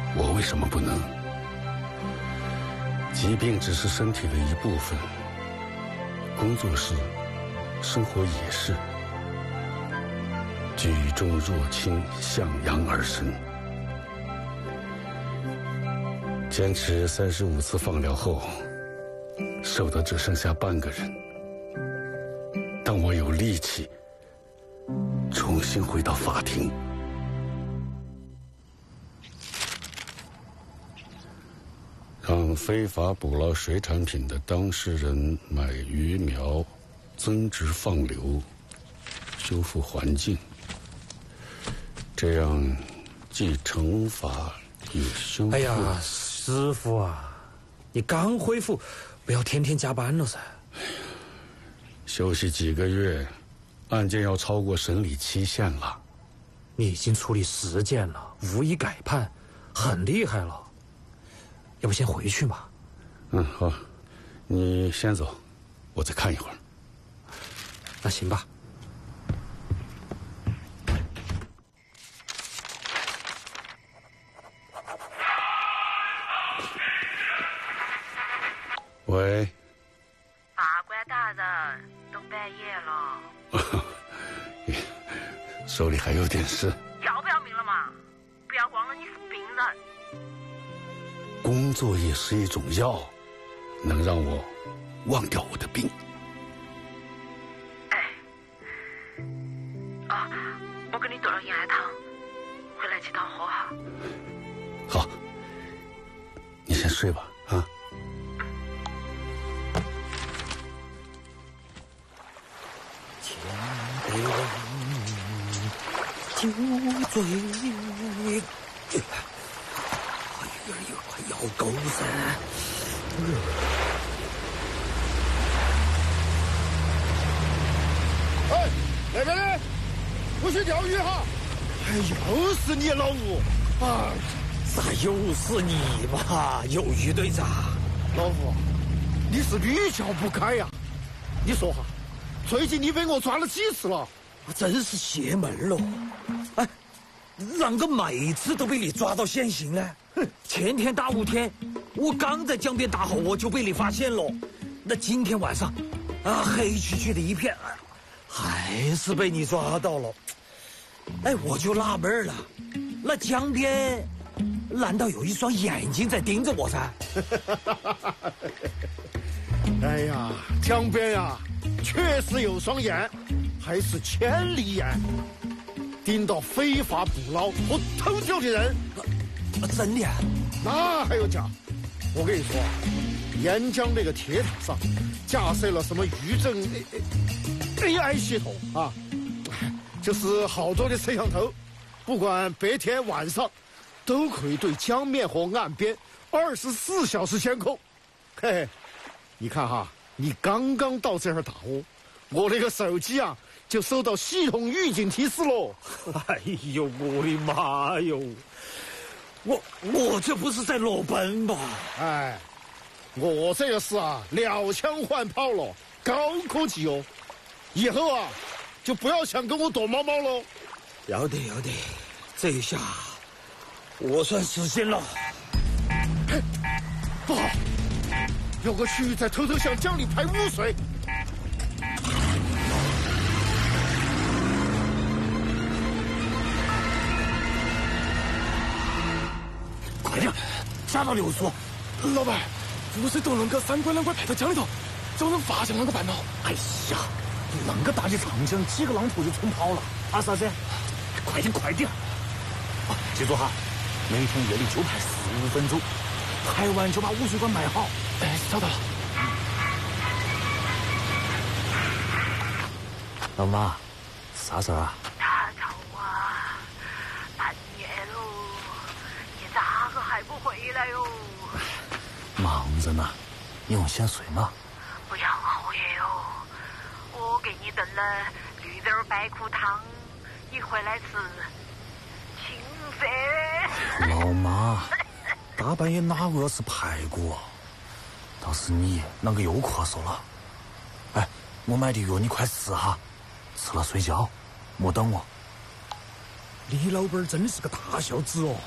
我为什么不能？疾病只是身体的一部分，工作是，生活也是。举重若轻，向阳而生。坚持35次放疗后，瘦得只剩下半个人。当我有力气重新回到法庭，让非法捕捞水产品的当事人买鱼苗，增殖放流，修复环境，这样既惩罚也修复。 哎呀，师傅啊，你刚恢复，不要天天加班了噻。 休息几个月，案件要超过审理期限了。 你已经处理10件了，无一改判，很厉害了。要不先回去嘛？ 好，你先走，我再看一会儿。 那行吧。 喂。 法官大人，都半夜了。 手里还有点事。 要不要命了嘛？不要忘了你是病人。 工作也是一种药，能让我忘掉我的病。 我给你炖了盐汤，回来鸡汤喝哈。 好，你先睡吧啊。 千杯酒醉，哎呀，快要够噻！ 哎，那边的，不许钓鱼哈！哎，又是你老吴啊！ 咋又是你嘛，鱿鱼队长？ 老吴，你是屡教不改呀！你说哈，最近你被我抓了几次了？ 真是邪门喽！哎，啷个每次都被你抓到现行呢？哼，前天大雾天，我刚在江边打好窝就被你发现了。那今天晚上，黑黢黢的一片，还是被你抓到了。哎，我就纳闷了，那江边难道有一双眼睛在盯着我噻？ 哎呀，江边呀，确实有双眼，还是千里眼，盯到非法捕捞和偷钓的人。 真的啊？ 那还有假？我跟你说，沿江那个铁塔上架设了什么渔政 AI 系统啊，就是好多的摄像头，不管白天晚上，都可以对江面和岸边24小时监控。嘿嘿，你看哈，你刚刚到这儿打窝，我那个手机啊就收到系统预警提示喽。 哎呦，我的妈哟！我这不是在裸奔吗？ 哎，我这个是啊，鸟枪换炮了，高科技哦。以后啊，就不要想跟我躲猫猫喽。 要得，这一下我算死心了。 嘿，不好，有个区域在偷偷向江里排污水。 快点，下到流出！ 老板，污水都能够3块2块排到江里头，找人发现啷个办咯？ 哎呀，啷个大的长江，几个浪头就冲泡了。啊，啥子？快点！记住哈，每天夜里就排15分钟，排完就把污水管埋好。 哎，晓得了。 老妈，啥事儿啊？ 大头啊，半夜喽，你咋个还不回来哟？ 忙着呢，你用先睡嘛。 不要熬夜哦，我给你炖了绿豆白苦汤，你回来吃。青色。 老妈，大半夜哪个要吃排骨？倒是你啷个又咳嗽了？哎，我买的药你快吃哈，吃了睡觉，莫等我。李老板真是个大孝子哦。